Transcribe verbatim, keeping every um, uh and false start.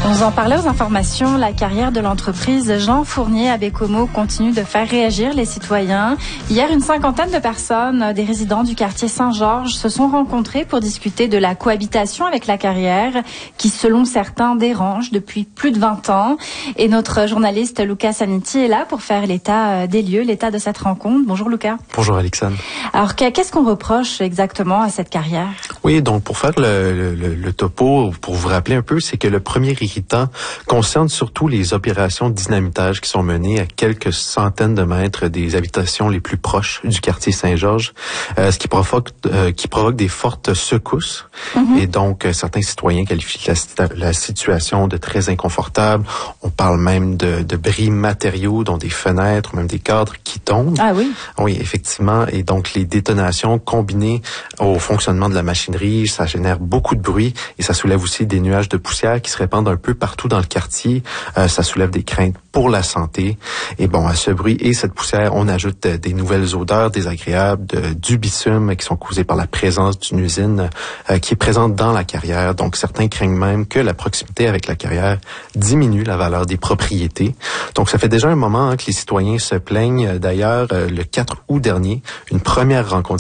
On vous en parlait aux informations, la carrière de l'entreprise Jean Fournier à Baie-Comeau continue de faire réagir les citoyens. Hier, une cinquantaine de personnes, des résidents du quartier Saint-Georges, se sont rencontrés pour discuter de la cohabitation avec la carrière, qui, selon certains, dérange depuis plus de vingt ans. Et notre journaliste Lucas Saniti est là pour faire l'état des lieux, l'état de cette rencontre. Bonjour Lucas. Bonjour Alexandre. Alors, qu'est-ce qu'on reproche exactement à cette carrière? Oui, donc pour faire le, le, le topo, pour vous rappeler un peu, c'est que le premier irritant concerne surtout les opérations de dynamitage qui sont menées à quelques centaines de mètres des habitations les plus proches du quartier Saint-Georges, euh, ce qui provoque euh, qui provoque des fortes secousses. Mm-hmm. Et donc, euh, certains citoyens qualifient la, la situation de très inconfortable. On parle même de, de bris matériaux, dont des fenêtres, même des cadres qui tombent. Ah oui? Oui, effectivement. Et donc, les détonations combinées au fonctionnement de la machinerie, ça génère beaucoup de bruit et ça soulève aussi des nuages de poussière qui se répandent un peu partout dans le quartier. Euh, ça soulève des craintes pour la santé. Et bon, à ce bruit et cette poussière, on ajoute euh, des nouvelles odeurs désagréables, de, du bitume qui sont causées par la présence d'une usine euh, qui est présente dans la carrière. Donc, certains craignent même que la proximité avec la carrière diminue la valeur des propriétés. Donc, ça fait déjà un moment hein, que les citoyens se plaignent. D'ailleurs, euh, le quatre août dernier, une première rencontre